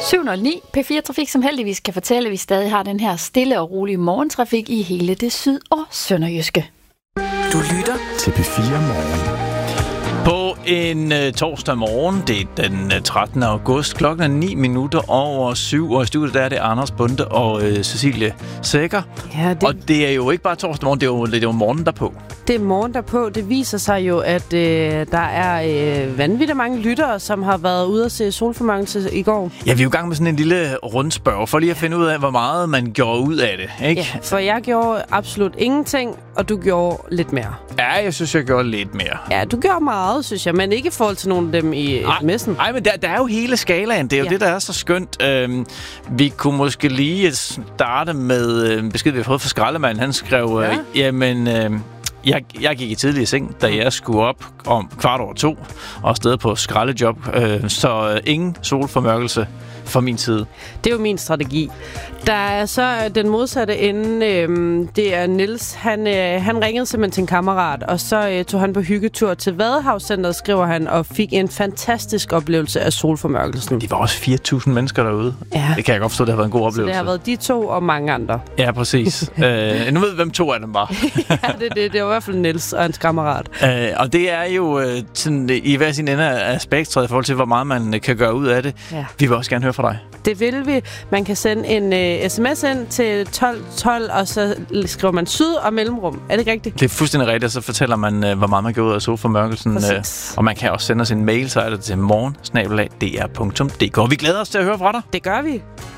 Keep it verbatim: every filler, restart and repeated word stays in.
syv nul ni P fire Trafik, som heldigvis kan fortælle, at vi stadig har den her stille og rolige morgentrafik i hele det syd- og sønderjyske. Du lytter til P fire Morgen. På en uh, torsdag morgen, det er den uh, trettende august, klokken er ni minutter over syv, og i studiet der er det Anders Bunde og uh, Cecilie Sækker. Ja, det... Og det er jo ikke bare torsdag morgen, det er jo, det er jo morgen derpå. Det er morgen derpå. Det viser sig jo, at øh, der er øh, vanvittigt mange lyttere, som har været ude at se solformørkelse i går. Ja, vi er jo i gang med sådan en lille rundspørg, for lige at finde ud af, hvor meget man gjorde ud af det, ikke? Ja, for jeg gjorde absolut ingenting, og du gjorde lidt mere. Ja, jeg synes, jeg gjorde lidt mere. Ja, du gjorde meget, synes jeg, men ikke i forhold til nogle af dem i sms'en. Nej, men der, der er jo hele skalaen. Det er jo ja. det, der er så skønt. Øhm, vi kunne måske lige starte med øh, besked, vi har fået fra Skraldemanden. Han skrev, øh, ja. jamen... Øh, Jeg, jeg gik i tidlig i seng, da jeg skulle op om kvart over to og afsted på skraldejob, øh, så øh, ingen solformørkelse fra min side. Det er jo min strategi. Der er så den modsatte ende, øh, det er Niels. Han, øh, han ringede simpelthen til en kammerat, og så øh, tog han på hyggetur til Vadehavscenteret, skriver han, og fik en fantastisk oplevelse af solformørkelsen. Det var også fire tusind mennesker derude. Ja. Det kan jeg godt forstå, det har været en god oplevelse. Så det har været de to og mange andre. Ja, præcis. øh, nu ved hvem to af dem var. ja, det, det, det var i hvert fald Niels og hans kammerat. Øh, og det er jo øh, sådan, i hver sin ende af spektret i forhold til, hvor meget man øh, kan gøre ud af det. Ja. Vi vil også gerne høre fra dig. Det vil vi. Man kan sende en øh, sms ind til tolv tolv, og så skriver man syd og mellemrum. Er det ikke rigtigt? Det er fuldstændig rigtigt, og så fortæller man, øh, hvor meget man gør ud af solformørkelsen. Øh, og man kan også sende os en mail, så er det til morgen snabel-a d r punktum d k. Vi glæder os til at høre fra dig. Det gør vi.